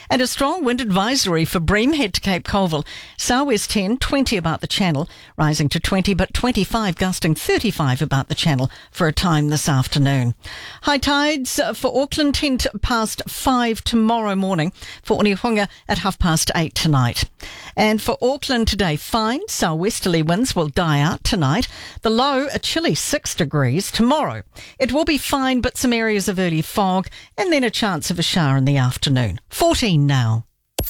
And a strong wind advisory for Bream Head to Cape Colville. Southwest 10, 20 about the channel, rising to 20, but 25 gusting 35 about the channel for a time this afternoon. High tides for Auckland 10 past 5 tomorrow morning, for Onehunga at 8:30 tonight. And for Auckland today, fine southwesterly winds will die out tonight. The low, a chilly 6 degrees tomorrow. It will be fine, but some areas of early fog and then a chance of a shower in the afternoon. 14 now.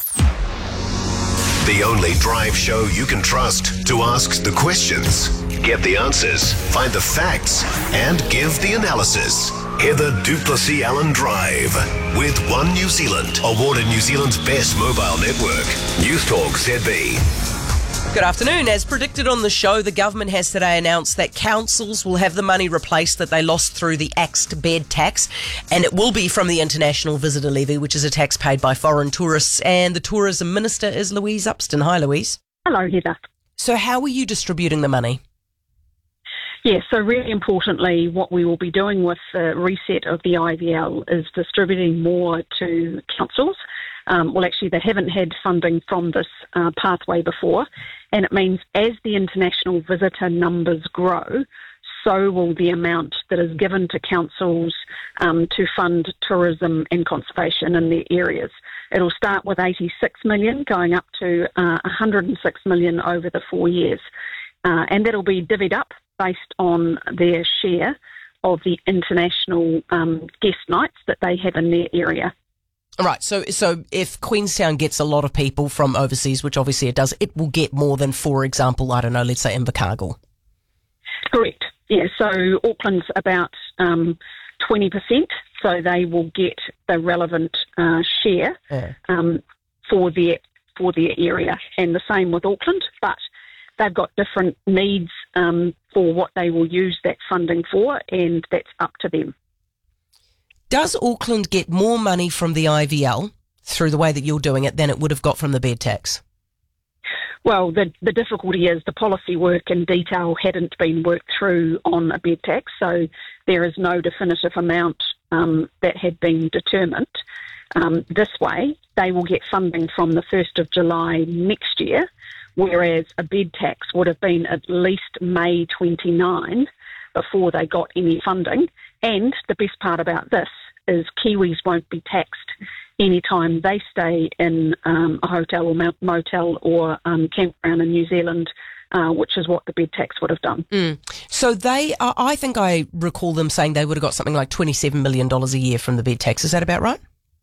The only drive show you can trust to ask the questions, get the answers, find the facts, and give the analysis. Heather du Plessis-Allen Drive with One New Zealand, awarded New Zealand's best mobile network. News Talk ZB. Good afternoon. As predicted on the show, the government has today announced that councils will have the money replaced that they lost through the axed bed tax, and it will be from the International Visitor Levy, which is a tax paid by foreign tourists. And the Tourism Minister is Louise Upston. Hi, Louise. Hello, Heather. So how are you distributing the money? Yeah, so really importantly, what we will be doing with the reset of the IVL is distributing more to councils. Actually, they haven't had funding from this pathway before, and it means as the international visitor numbers grow, so will the amount that is given to councils to fund tourism and conservation in their areas. It'll start with 86 million, going up to 106 million over the 4 years. And that'll be divvied up based on their share of the international guest nights that they have in their area. Right, so if Queenstown gets a lot of people from overseas, which obviously it does, it will get more than, for example, I don't know, let's say Invercargill. Correct, yeah, so Auckland's about 20%, so they will get the relevant share for their area, and the same with Auckland, but they've got different needs for what they will use that funding for, and that's up to them. Does Auckland get more money from the IVL through the way that you're doing it than it would have got from the bed tax? Well, the difficulty is the policy work in detail hadn't been worked through on a bed tax, so there is no definitive amount that had been determined. This way, they will get funding from the 1st of July next year, whereas a bed tax would have been at least May 29 before they got any funding. And the best part about this is Kiwis won't be taxed any time they stay in a hotel or motel or campground in New Zealand, which is what the bed tax would have done. So I think I recall them saying they would have got something like $27 million a year from the bed tax. Is that about right?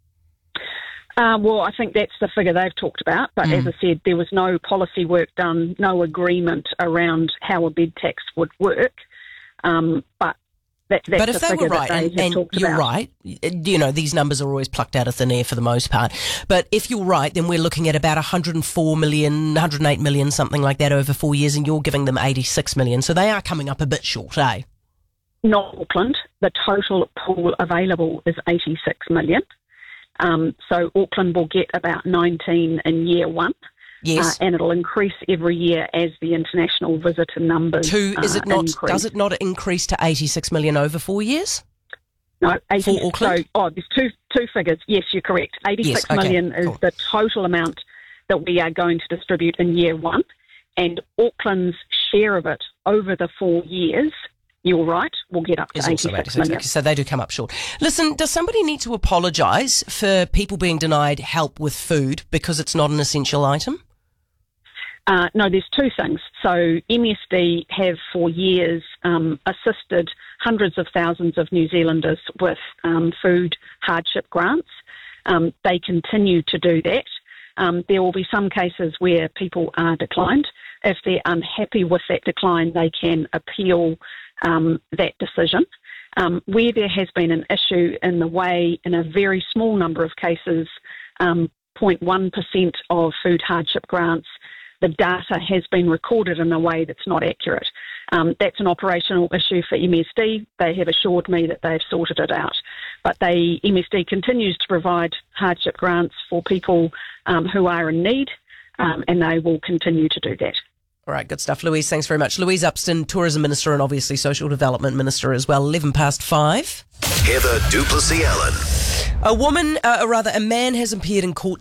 Well, I think that's the figure they've talked about. But as I said, there was no policy work done, no agreement around how a bed tax would work. But if they were right, and you're right, you know, these numbers are always plucked out of thin air for the most part. But if you're right, then we're looking at about 104 million, 108 million, something like that over 4 years, and you're giving them 86 million. So they are coming up a bit short, eh? Not Auckland. The total pool available is 86 million. So Auckland will get about 19 in year one. Yes. And it'll increase every year as the international visitor numbers increase. Does it not increase to 86 million over 4 years? No, 80, for Auckland? So, there's two figures. Yes, you're correct. 86 million is the total amount that we are going to distribute in year one, and Auckland's share of it over the 4 years, you're right, will get up to 86 million. So they do come up short. Listen, does somebody need to apologise for people being denied help with food because it's not an essential item? No, there's two things. So MSD have for years assisted hundreds of thousands of New Zealanders with food hardship grants. They continue to do that. There will be some cases where people are declined. If they're unhappy with that decline, they can appeal that decision. Where there has been an issue in the way, in a very small number of cases, 0.1% of food hardship grants, the data has been recorded in a way that's not accurate. That's an operational issue for MSD. They have assured me that they've sorted it out. But MSD continues to provide hardship grants for people who are in need, and they will continue to do that. All right, good stuff. Louise, thanks very much. Louise Upston, Tourism Minister and obviously Social Development Minister as well. 5:11. Heather du Plessis-Allen. A man has appeared in court